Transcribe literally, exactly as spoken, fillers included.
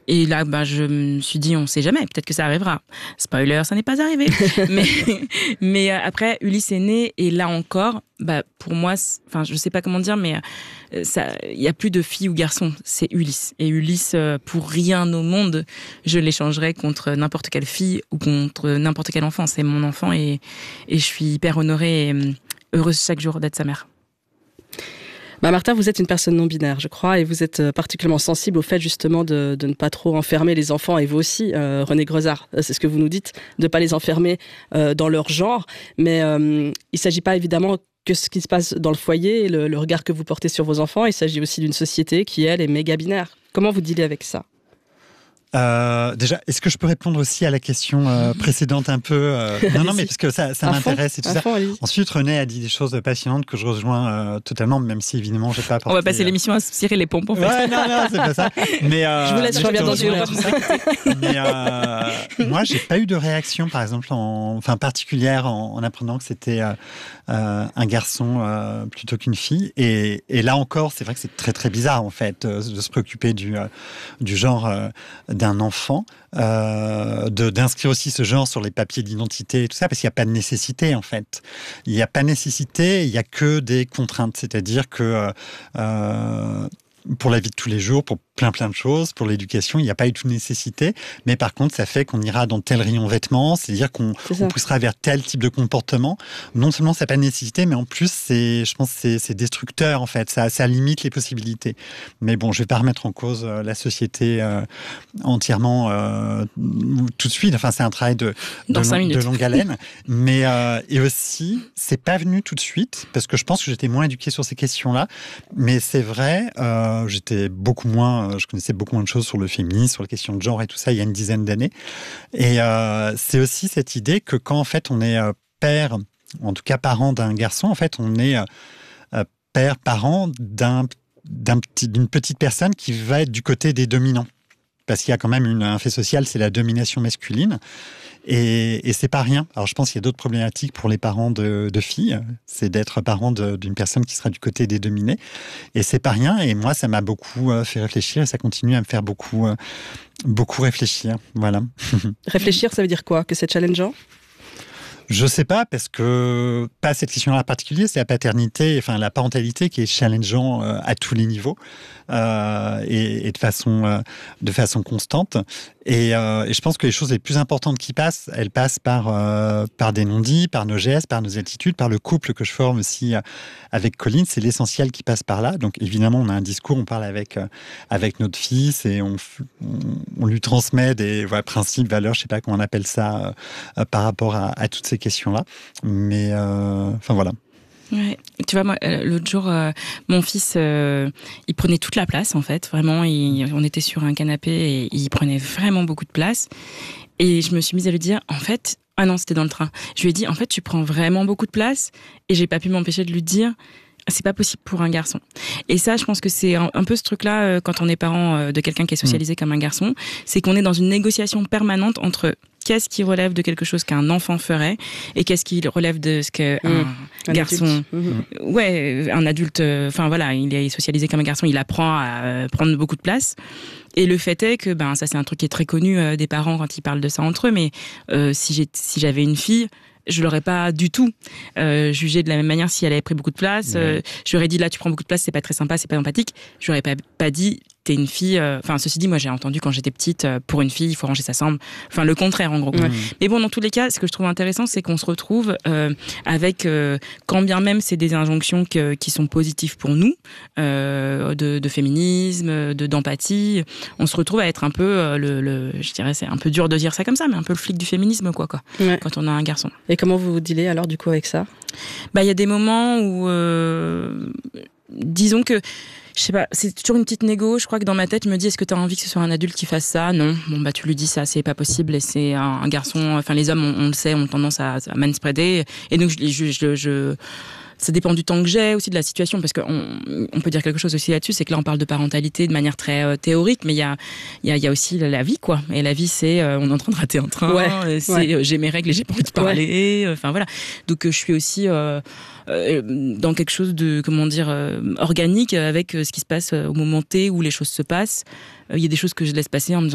Et là, bah, je me suis dit, on sait jamais, peut-être que ça arrivera. Spoiler, ça n'est pas arrivé. mais, mais après, Ulysse est né, et là encore, bah, pour moi, enfin, je sais pas comment dire, mais il y a plus de filles ou garçons, c'est Ulysse. Et Ulysse, pour rien au monde, je l'échangerais contre n'importe quelle fille ou contre n'importe quel enfant. C'est mon enfant, et, et je suis hyper honorée et heureuse chaque jour d'être sa mère. Bah Martin, vous êtes une personne non-binaire, je crois, et vous êtes particulièrement sensible au fait justement de, de ne pas trop enfermer les enfants, et vous aussi, euh, René Grezard, c'est ce que vous nous dites, de ne pas les enfermer euh, dans leur genre. Mais euh, il ne s'agit pas évidemment que ce qui se passe dans le foyer, le, le regard que vous portez sur vos enfants, il s'agit aussi d'une société qui, elle, est méga binaire. Comment vous dealez avec ça ? Euh, déjà, est-ce que je peux répondre aussi à la question euh, précédente un peu euh... Non, non, mais parce que ça, ça m'intéresse et tout ça. Fond, Ensuite, René a dit des choses passionnantes que je rejoins euh, totalement, même si évidemment, j'ai pas apporté... On va passer euh... l'émission à se tirer les pompes, en fait. Ouais, non, non, c'est pas ça. Mais euh, je vous laisse, je reviens dans une heure. Mais euh, moi, j'ai pas eu de réaction, par exemple, en, enfin particulière, en, en apprenant que c'était euh, euh, un garçon euh, plutôt qu'une fille. Et, et là encore, c'est vrai que c'est très très bizarre, en fait, euh, de se préoccuper du euh, du genre euh, d'un enfant, euh, de, d'inscrire aussi ce genre sur les papiers d'identité et tout ça, parce qu'il n'y a pas de nécessité, en fait. Il n'y a pas de nécessité, il n'y a que des contraintes. C'est-à-dire que euh, pour la vie de tous les jours, pour plein plein de choses, pour l'éducation, il n'y a pas eu de nécessité, mais par contre, ça fait qu'on ira dans tel rayon vêtements, c'est-à-dire qu'on on poussera vers tel type de comportement. Non seulement ça n'a pas de nécessité, mais en plus, c'est, je pense que c'est, c'est destructeur, en fait. Ça, ça limite les possibilités. Mais bon, je ne vais pas remettre en cause euh, la société euh, entièrement euh, tout de suite. Enfin, c'est un travail de, de, long, de longue haleine. mais, euh, et aussi, c'est pas venu tout de suite, parce que je pense que j'étais moins éduquée sur ces questions-là. Mais c'est vrai, euh, j'étais beaucoup moins je connaissais beaucoup moins de choses sur le féminisme, sur la question de genre et tout ça il y a une dizaine d'années. Et euh, c'est aussi cette idée que quand en fait on est euh, père, en tout cas parent d'un garçon, en fait on est euh, père, parent d'un, d'un petit, d'une petite personne qui va être du côté des dominants. Parce qu'il y a quand même une, un fait social, c'est la domination masculine. Et, et c'est pas rien. Alors je pense qu'il y a d'autres problématiques pour les parents de, de filles, c'est d'être parent de, d'une personne qui sera du côté des dominés. Et c'est pas rien. Et moi, ça m'a beaucoup euh, fait réfléchir et ça continue à me faire beaucoup, euh, beaucoup réfléchir. Voilà. Réfléchir, ça veut dire quoi ? Que c'est challengeant ? Je sais pas, parce que pas cette question-là en particulier, c'est la paternité, enfin la parentalité qui est challengeant euh, à tous les niveaux euh, et, et de façon euh, de façon constante. Et, euh, et je pense que les choses les plus importantes qui passent, elles passent par euh, par des non-dits, par nos gestes, par nos attitudes, par le couple que je forme aussi euh, avec Colline. C'est l'essentiel qui passe par là. Donc évidemment, on a un discours, on parle avec euh, avec notre fils et on, on, on lui transmet des voilà, principes, valeurs, je sais pas comment on appelle ça, euh, par rapport à, à toutes ces questions-là. Mais, euh, enfin voilà. Ouais. Tu vois, moi, euh, l'autre jour, euh, mon fils, euh, il prenait toute la place, en fait. Vraiment, il, on était sur un canapé et il prenait vraiment beaucoup de place. Et je me suis mise à lui dire, en fait, ah non, c'était dans le train. Je lui ai dit, en fait, tu prends vraiment beaucoup de place. Et j'ai pas pu m'empêcher de lui dire, c'est pas possible pour un garçon. Et ça, je pense que c'est un, un peu ce truc-là, euh, quand on est parent euh, de quelqu'un qui est socialisé mmh. comme un garçon, c'est qu'on est dans une négociation permanente entre qu'est-ce qui relève de quelque chose qu'un enfant ferait et qu'est-ce qui relève de ce qu'un mmh. un garçon, mmh. ouais, un adulte, enfin euh, voilà, il est socialisé comme un garçon, il apprend à euh, prendre beaucoup de place. Et le fait est que, ben, ça c'est un truc qui est très connu euh, des parents quand ils parlent de ça entre eux, mais euh, si, j'ai, si j'avais une fille, je l'aurais pas du tout euh, jugé de la même manière si elle avait pris beaucoup de place. Ouais. Euh, j'aurais dit là tu prends beaucoup de place, c'est pas très sympa, c'est pas empathique. J'aurais pas pas dit t'es une fille. Enfin, euh, ceci dit, moi j'ai entendu quand j'étais petite, euh, pour une fille, il faut ranger sa chambre. Enfin, le contraire en gros. Ouais. Mais bon, dans tous les cas, ce que je trouve intéressant, c'est qu'on se retrouve euh, avec, euh, quand bien même c'est des injonctions que, qui sont positives pour nous, euh, de, de féminisme, de d'empathie, on se retrouve à être un peu euh, le, le, je dirais, c'est un peu dur de dire ça comme ça, mais un peu le flic du féminisme, quoi, quoi. Ouais. Quand on a un garçon. Et comment vous vous dealez alors du coup avec ça ? Bah, il y a des moments où, euh, disons que. Je sais pas, c'est toujours une petite négo. Je crois que dans ma tête, je me dis, est-ce que t'as envie que ce soit un adulte qui fasse ça ? Non. Bon, bah, tu lui dis ça, c'est pas possible. Et c'est un, un garçon, enfin, les hommes, on, on le sait, ont tendance à, à manspreader. Et donc, je, je, je, je, ça dépend du temps que j'ai, aussi de la situation, parce qu'on on peut dire quelque chose aussi là-dessus, c'est que là, on parle de parentalité de manière très euh, théorique, mais il y a, il y a, il y a aussi la, la vie, quoi. Et la vie, c'est, euh, on est en train de rater un train, ouais, c'est, ouais. euh, j'ai mes règles et j'ai pas envie de parler. Enfin, ouais. voilà. Donc, euh, je suis aussi, euh, Euh, dans quelque chose de, comment dire, euh, organique avec euh, ce qui se passe euh, au moment T où les choses se passent. Il euh, y a des choses que je laisse passer en me disant